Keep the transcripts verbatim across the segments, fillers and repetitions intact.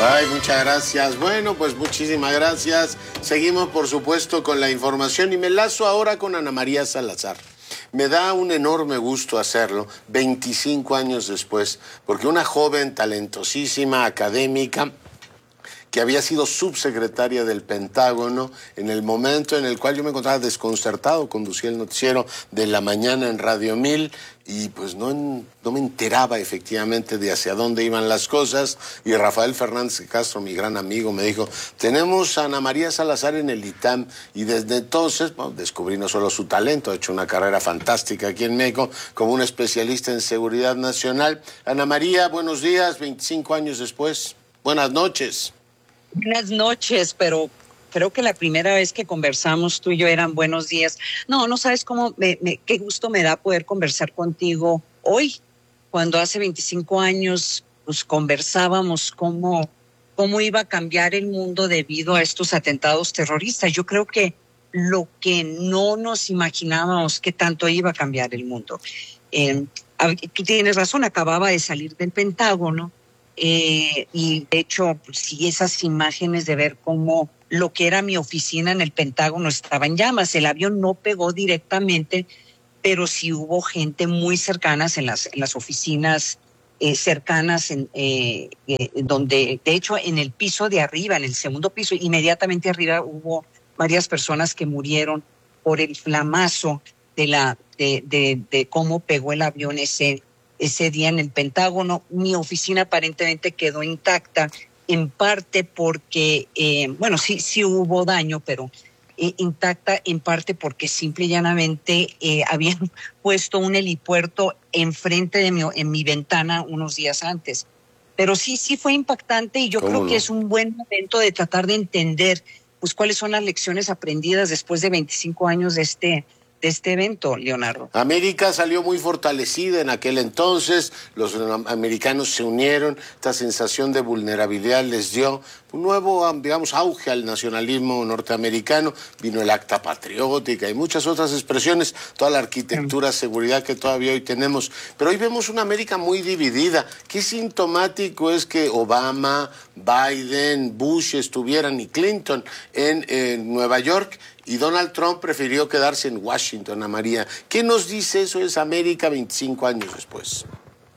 Ay, muchas gracias. Bueno, pues muchísimas gracias. Seguimos, por supuesto, con la información y me enlazo ahora con Ana María Salazar. Me da un enorme gusto hacerlo, veinticinco años después, porque una joven talentosísima, académica, que había sido subsecretaria del Pentágono en el momento en el cual yo me encontraba desconcertado, conducía el noticiero de la mañana en Radio Mil y pues no, no me enteraba efectivamente de hacia dónde iban las cosas, y Rafael Fernández Castro, mi gran amigo, me dijo, tenemos a Ana María Salazar en el I T A M, y desde entonces bueno, descubrí no solo su talento, ha hecho una carrera fantástica aquí en México como una especialista en seguridad nacional. Ana María, buenos días, veinticinco años después, buenas noches. Buenas noches, pero creo que la primera vez que conversamos tú y yo eran buenos días. No, no sabes cómo, me, me, qué gusto me da poder conversar contigo hoy, cuando hace veinticinco años pues conversábamos cómo, cómo iba a cambiar el mundo debido a estos atentados terroristas. Yo creo que lo que no nos imaginábamos que tanto iba a cambiar el mundo. Eh, tú tienes razón, acababa de salir del Pentágono. Eh, y de hecho, pues, sí, esas imágenes de ver cómo lo que era mi oficina en el Pentágono estaba en llamas. El avión no pegó directamente, pero sí hubo gente muy cercana en las, en las oficinas eh, cercanas, en, eh, eh, donde, de hecho, en el piso de arriba, en el segundo piso, inmediatamente arriba hubo varias personas que murieron por el flamazo de, la, de, de, de cómo pegó el avión ese Ese día en el Pentágono. Mi oficina aparentemente quedó intacta, en parte porque, eh, bueno, sí, sí hubo daño, pero eh, intacta en parte porque simple y llanamente eh, habían puesto un helipuerto enfrente de mi, en mi ventana unos días antes. Pero sí, sí fue impactante, y yo creo no? que es un buen momento de tratar de entender pues cuáles son las lecciones aprendidas después de veinticinco años de este de este evento, Leonardo. América salió muy fortalecida en aquel entonces, los americanos se unieron, esta sensación de vulnerabilidad les dio un nuevo, digamos, auge al nacionalismo norteamericano, vino el Acta Patriótica y muchas otras expresiones, toda la arquitectura, seguridad que todavía hoy tenemos, pero hoy vemos una América muy dividida. Qué sintomático es que Obama, Biden, Bush estuvieran y Clinton en, en Nueva York, y Donald Trump prefirió quedarse en Washington, Ana María. ¿Qué nos dice eso es América veinticinco años después?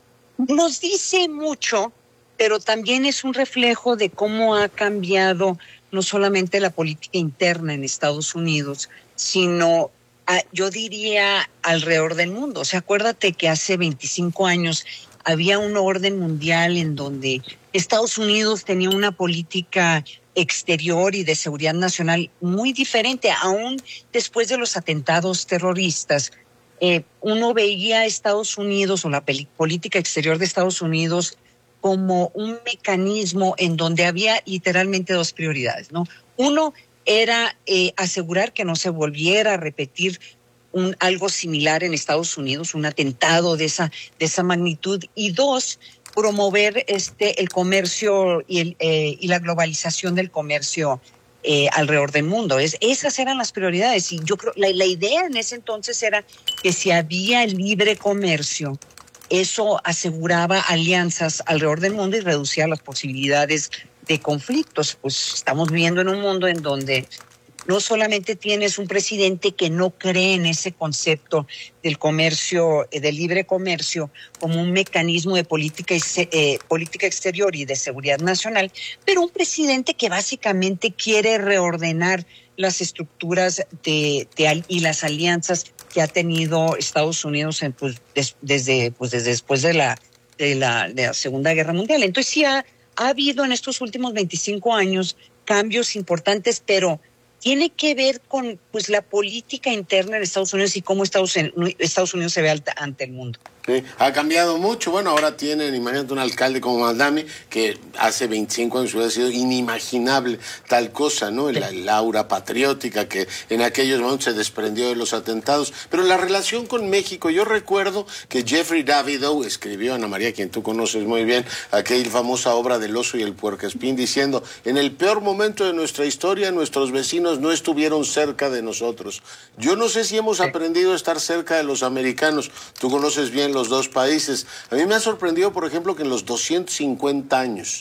Nos dice mucho, pero también es un reflejo de cómo ha cambiado no solamente la política interna en Estados Unidos, sino, a, yo diría, alrededor del mundo. O sea, acuérdate que hace veinticinco años había un orden mundial en donde Estados Unidos tenía una política exterior y de seguridad nacional muy diferente, aún después de los atentados terroristas. Eh, uno veía a Estados Unidos o la política exterior de Estados Unidos como un mecanismo en donde había literalmente dos prioridades, ¿no? Uno era eh, asegurar que no se volviera a repetir un, algo similar en Estados Unidos, un atentado de esa, de esa magnitud, y dos, promover este el comercio y, el, eh, y la globalización del comercio eh, alrededor del mundo. Es, esas eran las prioridades, y yo creo la, la idea en ese entonces era que si había libre comercio, eso aseguraba alianzas alrededor del mundo y reducía las posibilidades de conflictos. Pues estamos viviendo en un mundo en donde no solamente tienes un presidente que no cree en ese concepto del comercio, del libre comercio, como un mecanismo de política, eh, política exterior y de seguridad nacional, pero un presidente que básicamente quiere reordenar las estructuras de, de, y las alianzas que ha tenido Estados Unidos en, pues, des, desde, pues, desde después de la, de, la, de la Segunda Guerra Mundial. Entonces sí ha, ha habido en estos últimos veinticinco años cambios importantes, pero tiene que ver con pues la política interna de Estados Unidos y cómo Estados Unidos, Estados Unidos se ve ante el mundo. Sí, ha cambiado mucho. Bueno, ahora tienen, imagínate, un alcalde como Maldami, que hace veinticinco años hubiera sido inimaginable tal cosa, ¿no? La, la aura patriótica que en aquellos momentos se desprendió de los atentados. Pero la relación con México, yo recuerdo que Jeffrey Davidow escribió, Ana María, quien tú conoces muy bien, aquella famosa obra del oso y el puercoespín, diciendo, en el peor momento de nuestra historia, nuestros vecinos no estuvieron cerca de nosotros. Yo no sé si hemos aprendido a estar cerca de los americanos. Tú conoces bien los dos países. A mí me ha sorprendido, por ejemplo, que en los doscientos cincuenta años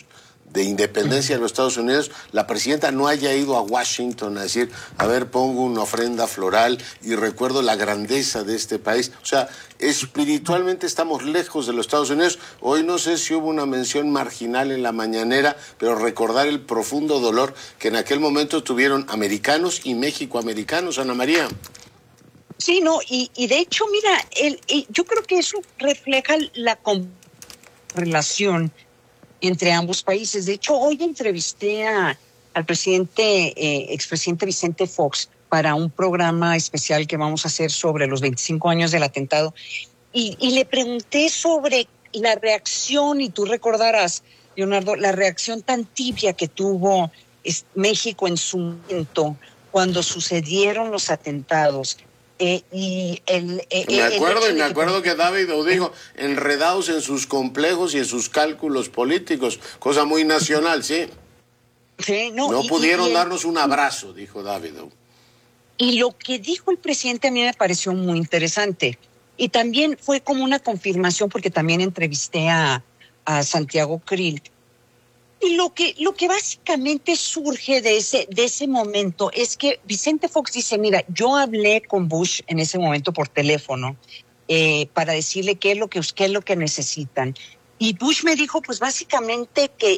de independencia de los Estados Unidos, la presidenta no haya ido a Washington a decir, a ver, pongo una ofrenda floral y recuerdo la grandeza de este país. O sea, espiritualmente estamos lejos de los Estados Unidos. Hoy no sé si hubo una mención marginal en la mañanera, pero recordar el profundo dolor que en aquel momento tuvieron americanos y mexicoamericanos, Ana María. Sí, no, y, y de hecho, mira, el, el, yo creo que eso refleja la relación entre ambos países. De hecho, hoy entrevisté a, al presidente, eh, expresidente Vicente Fox para un programa especial que vamos a hacer sobre los veinticinco años del atentado y, y le pregunté sobre la reacción, y tú recordarás, Leonardo, la reacción tan tibia que tuvo es, México en su momento cuando sucedieron los atentados. Eh, y el, eh, me acuerdo, el y me que... acuerdo que David dijo, enredados en sus complejos y en sus cálculos políticos, cosa muy nacional, sí. Sí, no, no y, pudieron y el, darnos un abrazo, dijo David. Y lo que dijo el presidente a mí me pareció muy interesante. Y también fue como una confirmación, porque también entrevisté a, a Santiago Krill. Y lo que, lo que básicamente surge de ese, de ese momento es que Vicente Fox dice, mira, yo hablé con Bush en ese momento por teléfono eh, para decirle qué es, lo que, qué es lo que necesitan. Y Bush me dijo, pues básicamente que